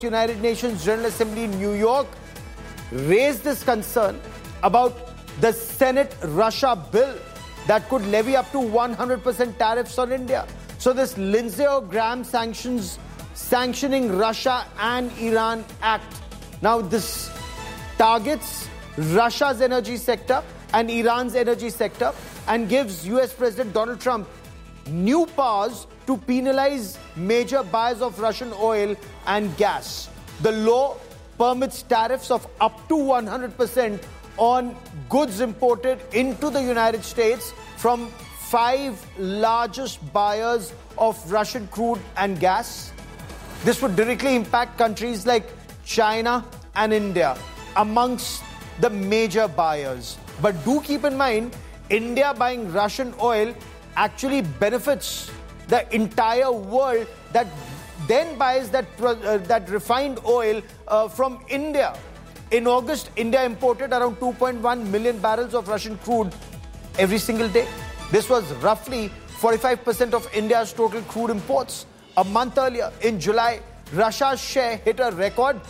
United Nations General Assembly in New York raised this concern about the Senate Russia bill that could levy up to 100% tariffs on India. So this Lindsey Graham sanctioning Russia and Iran Act. Now this targets Russia's energy sector and Iran's energy sector and gives US President Donald Trump new powers to penalize major buyers of Russian oil and gas. The law permits tariffs of up to 100% on goods imported into the United States from 5 largest buyers of Russian crude and gas. This would directly impact countries like China and India amongst the major buyers. But do keep in mind, India buying Russian oil actually benefits the entire world that then buys that refined oil from India. In August, India imported around 2.1 million barrels of Russian crude every single day. This was roughly 45% of India's total crude imports. A month earlier, in July, Russia's share hit a record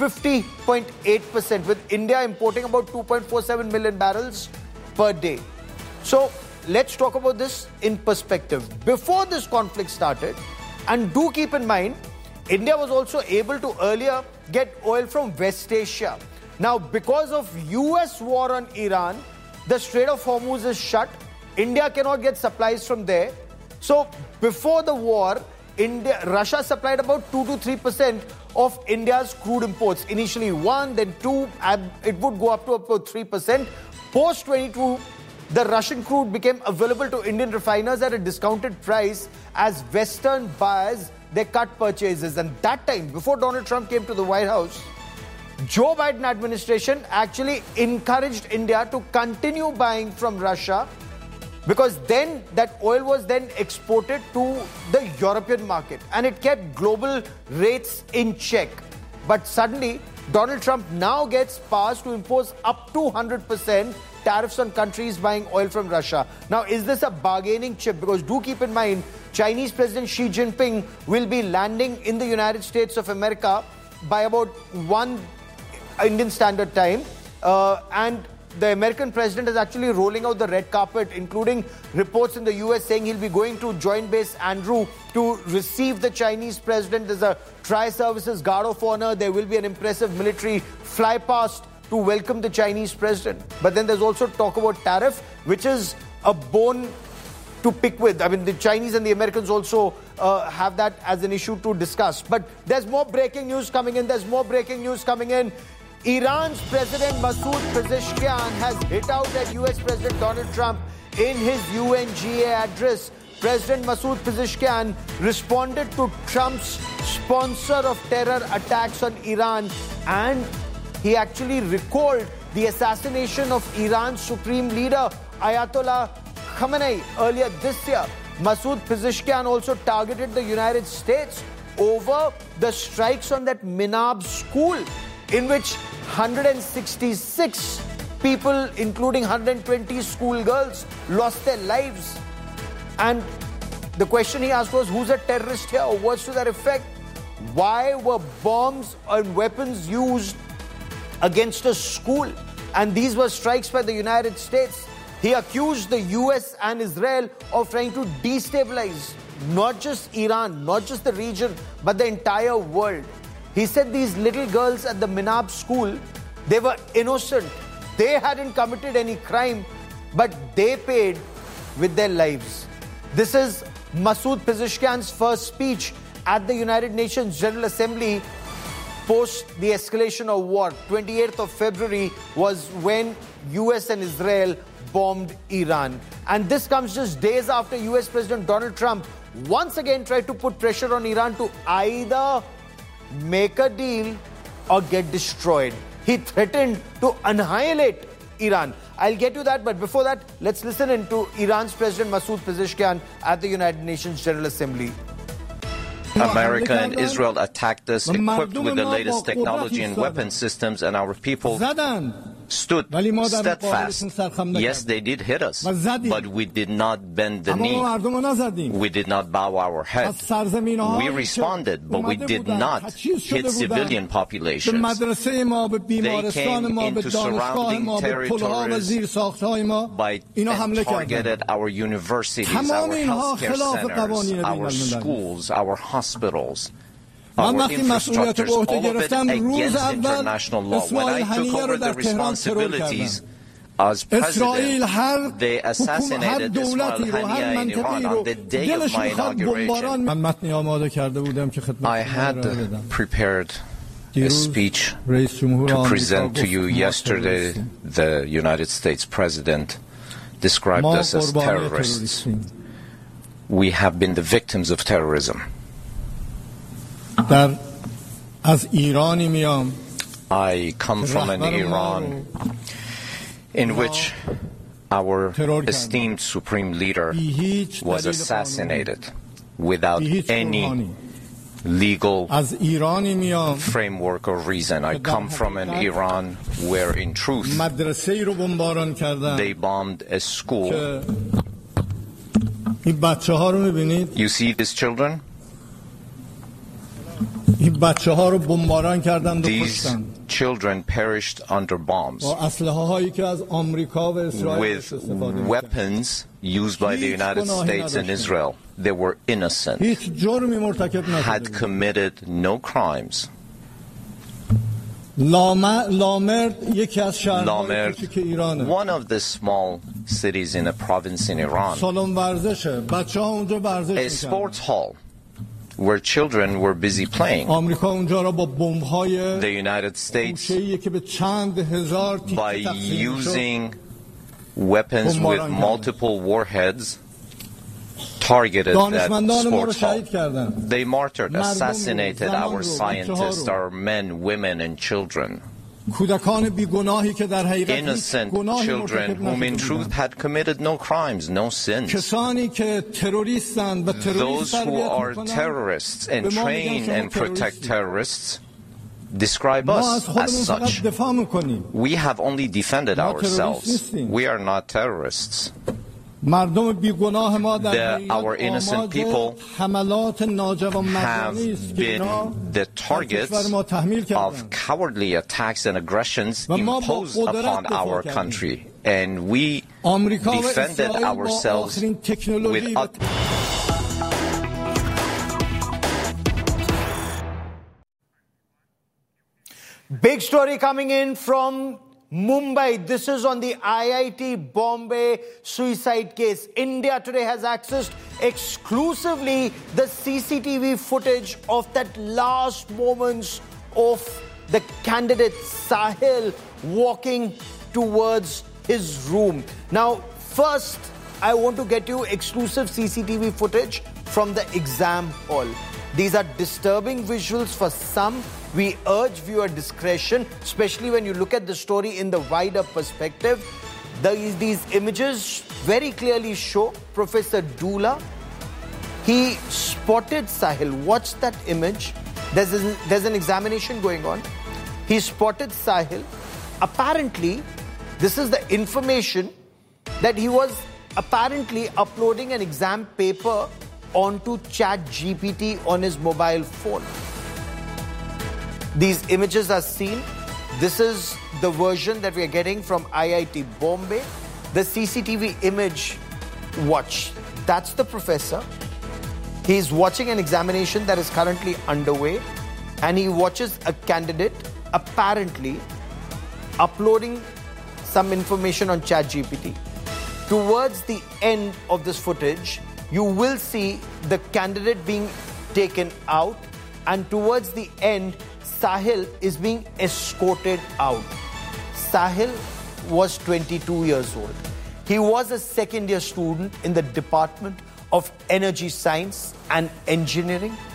50.8%, with India importing about 2.47 million barrels per day. So let's talk about this in perspective. Before this conflict started, and do keep in mind, India was also able to earlier get oil from West Asia. Now, because of US war on Iran, the Strait of Hormuz is shut. India cannot get supplies from there. So before the war, Russia supplied about 2 to 3% of India's crude imports. Initially 1, then 2, and it would go up to about 3%. Post 22, the Russian crude became available to Indian refiners at a discounted price as Western buyers, they cut purchases. And that time, before Donald Trump came to the White House, Joe Biden administration actually encouraged India to continue buying from Russia, because then that oil was then exported to the European market and it kept global rates in check. But suddenly, Donald Trump now gets powers to impose up to 100% tariffs on countries buying oil from Russia. Now, is this a bargaining chip? Because do keep in mind, Chinese President Xi Jinping will be landing in the United States of America by about 1 Indian Standard Time. And the American president is actually rolling out the red carpet, including reports in the US saying he'll be going to Joint Base Andrew to receive the Chinese president. There's a Tri-Services Guard of Honor. There will be an impressive military fly past to welcome the Chinese president. But then there's also talk about tariff, which is a bone to pick with. I mean, the Chinese and the Americans also have that as an issue to discuss. But there's more breaking news coming in. Iran's President Masoud Pezeshkian has hit out at US President Donald Trump in his UNGA address. President Masoud Pezeshkian responded to Trump's sponsor of terror attacks on Iran, and he actually recalled the assassination of Iran's supreme leader Ayatollah Khamenei earlier this year. Masoud Pezeshkian also targeted the United States over the strikes on that Minab school, in which 166 people, including 120 schoolgirls, lost their lives. And the question he asked was, who's a terrorist here, or words to that effect? Why were bombs and weapons used against a school? And these were strikes by the United States. He accused the US and Israel of trying to destabilize not just Iran, not just the region, but the entire world. He said these little girls at the Minab school, they were innocent. They hadn't committed any crime, but they paid with their lives. This is Masoud Pezeshkian's first speech at the United Nations General Assembly post the escalation of war. 28th of February was when US and Israel bombed Iran. And this comes just days after US President Donald Trump once again tried to put pressure on Iran to either make a deal or get destroyed. He threatened to annihilate Iran. I'll get to that, but before that, let's listen in to Iran's President Masoud Pezeshkian at the United Nations General Assembly. America and Israel attacked us equipped with the latest technology and weapon systems, and our people stood steadfast. Yes, they did hit us, but we did not bend the knee. We did not bow our head. We responded, but we did not hit civilian populations. They came into surrounding territories and targeted our universities, our healthcare centers, our schools, our hospitals, our infrastructures, all of it against international law. When I took over the responsibilities as president, they assassinated Ismail Haniyeh in Iran on the day of my inauguration. I had prepared a speech to present to you yesterday. The United States President described us as terrorists. We have been the victims of terrorism. I come from an Iran in which our esteemed supreme leader was assassinated without any legal framework or reason. I come from an Iran where, in truth, they bombed a school. You see these children? These children perished under bombs with weapons used by the United States and Israel. They were innocent, had committed no crimes. Lamerd, one of the small cities in a province in Iran, a sports hall where children were busy playing. The United States, by using weapons with multiple warheads, targeted that sports hall. They martyred, assassinated our scientists, our men, women, and children. Innocent children whom in truth had committed no crimes, no sins. Those who are terrorists and train and protect terrorists describe us as such. We have only defended ourselves. We are not terrorists. Our innocent people have been the targets of cowardly attacks and aggressions imposed upon our country, and we defended ourselves with Big story coming in from Mumbai. This is on the IIT Bombay suicide case. India Today has accessed exclusively the CCTV footage of that last moments of the candidate Sahil walking towards his room. Now, first, I want to get you exclusive CCTV footage from the exam hall. These are disturbing visuals for some. We urge viewer discretion, especially when you look at the story in the wider perspective. These images very clearly show Professor Dula. He spotted Sahil. Watch that image. There's an examination going on. He spotted Sahil. Apparently, this is the information that he was apparently uploading an exam paper onto ChatGPT on his mobile phone. These images are seen. This is the version that we are getting from IIT Bombay. The CCTV image, watch. That's the professor. He's watching an examination that is currently underway, and he watches a candidate apparently uploading some information on ChatGPT. Towards the end of this footage, you will see the candidate being taken out, and towards the end, Sahil is being escorted out. Sahil was 22 years old. He was a second-year student in the Department of Energy Science and Engineering.